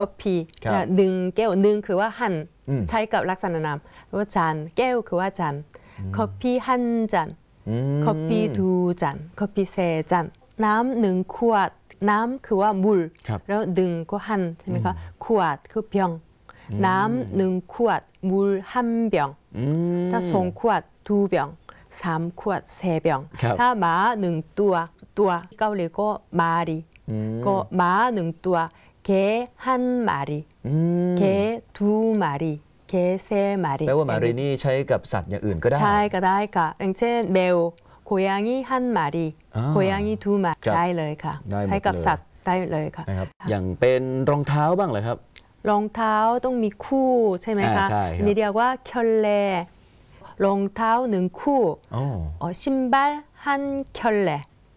พีดึงแก้วดึงคือว่าหั่นใช้กับลักษณะนามว่าจานแก้วคือว่าจาน커피 한 잔 커피 두 잔 커피 세 잔น้ำ1 ขวดน้ำคือว่ามูลแล้วดึงก็หั่นใช่ไหมคะขวดคือเพียงน้ำ1 ขวดมูล1 병ถ้า2 ขวด2 병 3 ขวด3 병ถ้าม้า1 ตัวเกาหลีก็มารีก็ม้า1 ตัว개1 마리 개2 마리 개3 마리 แปลว่ามารีนี่ใช้กับสัตว์อย่างอื่นก็ได้ใช่ก็ได้ค่ะอย่างเช่นแมว고양이 1 마리 고양이 2 마리 ได้เลยค่ะใช้กับสัตว์ได้เลยค่ะอย่างเป็นรองเท้าบ้างเลยครับรองเท้าต้องมีคู่ใช่ไหมคะนี่เรียกว่าเคิลเลรองเท้า1 คู่신발 1 เคิลเล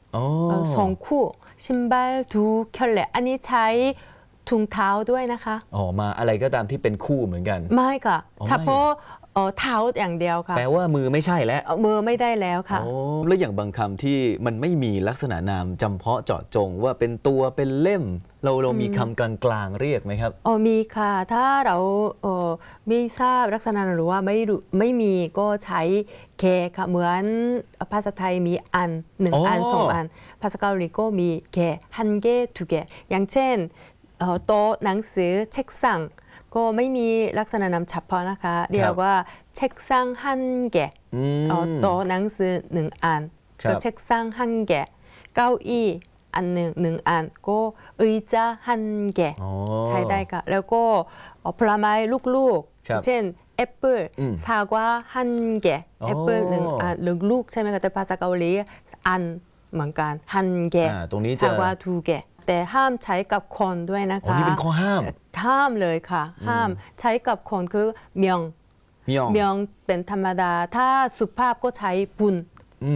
2 คู่신발 2 เคิลเลอันนี้ใช้ถุงเท้าด้วยนะคะมาอะไรก็ตามที่เป็นคู่เหมือนกันไม่ค่ะเฉพาะเท้าอย่างเดียวค่ะแปลว่ามือไม่ใช่แล้วมือไม่ได้แล้วค่ะแล้วอย่างบางคำที่มันไม่มีลักษณะนามจำเพาะเจาะจงว่าเป็นตัวเป็นเล่มเรามีคำกลางๆเรียกไหมครับมีค่ะถ้าเราไม่ทราบลักษณะหรือว่าไม่มีก็ใช้แค่ค่ะเหมือนภาษาไทยมีอัน1 อัน2 อันภาษาเกาหลีก็มีแค่1 개 2 개อย่างเช่นโต๊ะหนังสือเช็คสั่งก็ไม่มีลักษณะนามเฉพาะนะคะเรียกว่าเช็คสั่ง1 개โต๊ะหนังสือ1 อันก็เช็คสั่ง1 개เก้าอี้อัน1 อันก็의자 1 개ใช้ได้ค่ะแล้วก็ผลไม้ลูกๆเช่นแอปเปิลซากวา1 개แอปเปิล1 อันลูกใช่ไหมคะแต่ภาษาเกาหลีอันเหมือนกัน1 개 ตรงนี้จะซากวา2 개แต่ห้ามใช้กับคนด้วยนะคะนี่เป็นข้อห้ามเลยค่ะห้ามใช้กับคนคือเมียงเป็นธรรมดาถ้าสุภาพก็ใช้บุญ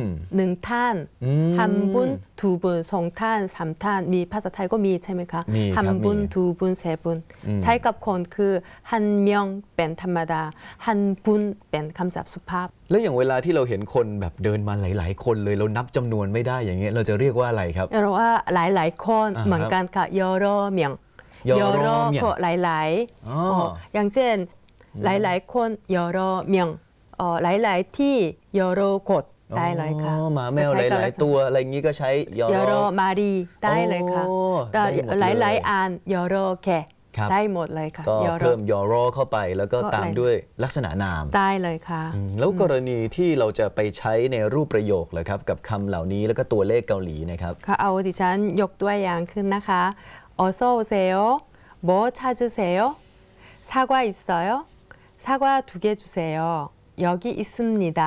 1 ท่านทำบุญ2 บุญ2 ท่าน3 ท่านมีภาษาไทยก็มีใช่ไหมคะทำบุญ2 บุญ3 บุญใช้กับคนคือ1 เมียงเป็นธรรมดา1 บุญเป็นคำศัพท์สุภาพแล้วอย่างเวลาที่เราเห็นคนแบบเดินมาหลายๆคนเลยเรานับจำนวนไม่ได้อย่างเงี้ยเราจะเรียกว่าอะไรครับเราว่าหลายๆคนเหมือนกันค่ะยอรอเมียงยอรอก็หลายๆอย่างเช่นหลายๆคนยอรอเมียงหลายๆที่ยอรอกดได้เลยค่ะหมาแมวหลายๆตัวอะไรอย่างนี้ก็ใช้ยอรอมารีได้เลยค่ะแต่หลายๆอันยอรอแค่ได้หมดเลยค่ะก็เพิ่มยอรอเข้าไปแล้วก็ตามด้วยลักษณะนามได้เลยค่ะแล้วกรณีที่เราจะไปใช้ในรูปประโยคเลยครับกับคำเหล่านี้แล้วก็ตัวเลขเกาหลีนะครับค่ะเอาดิฉันยกตัวอย่างขึ้นนะคะ어서 오세요 뭐 찾으세요 사과 있어요 사과 2 개 주세요 여기 있습니다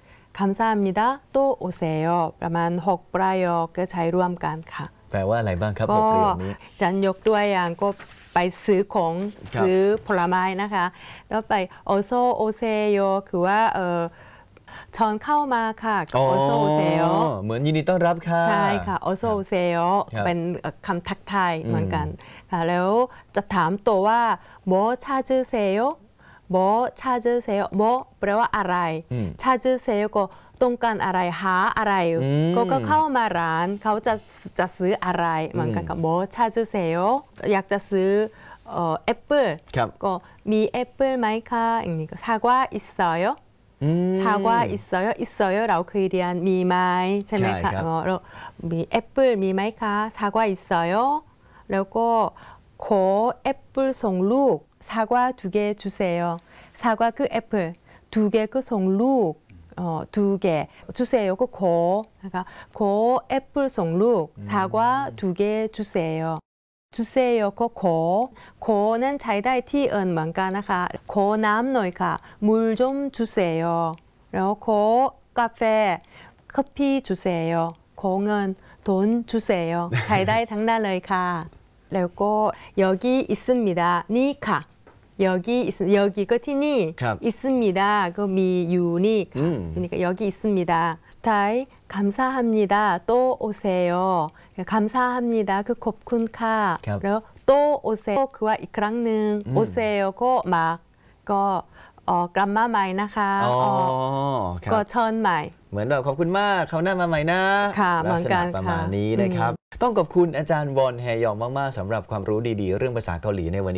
감사합니다 또 오세요ประมาณ6 ประโยคก็ใช้ร่วมกันค่ะแปลว่าอะไรบ้างครับ6 ประโยคนี้ฉันยกตัวอย่างก็ไปซื้อของซื้อผลไม้นะคะแล้วไป어서 오세요คือว่าชอนเข้ามาค่ะ어서 오세요 เหมือนยินดีต้อนรับค่ะใช่ค่ะ어서 오세요เป็นคำทักทายเหมือนกันค่ะแล้วจะถามตัวว่า뭐 찾으세요 뭐 찾으세요 뭐แปลว่าอะไร찾으세요ก็ต้องการอะไรหาอะไรก็เข้ามาร้านเขาจะซื้ออะไรเหมือนกันกับ뭐 찾으세요อยากจะซื้อแอปเปิลก็มีแอปเปิลไหมคะอย่างนี้ก็사과 있어요 사과 있어요เราเคยเรียนมีไหมใช่ไหมคะแล้วมีแอปเปิลมีไหมคะ사과 있어요แล้วก็ขอแอปเปิลส่งลูก사과 2 개 주세요 사과คือแอปเปิล2 개คือส่งลูก2 개 주세요ก็ขอนะคะขอแอปเปิลส่งลูก사과 2 개 주세요 주세요ก็ขอนั้นใช้ได้ที่อื่นเหมือนกันนะคะขอน้ำหน่อยค่ะ물 좀 주세요แล้วขอกาแฟ커피 주세요ขอเงิน돈 주세요ใช้ได้ทั้งนั้นเลยค่ะแล้วก็여기 있습니다นี่ค่ะ여기ก็ที่นี่있습니다ก็มีอยู่นี่ค่ะนี่ก็여기 있습니다สุดท้าย감사합니다 또 오세요 감사합니다คือขอบคุณค่ะแล้ว또 오세요คือว่าอีกครั้งหนึ่ง오세요ก็มาก็กลับมาใหม่นะคะก็เชิญใหม่เหมือนแบบขอบคุณมากคราวหน้ามาใหม่นะลักษณะประมาณนี้นะครับต้องขอบคุณอาจารย์วอนแฮยองมากๆสำหรับความรู้ดีๆเรื่องภาษาเกาหลีในวันนี้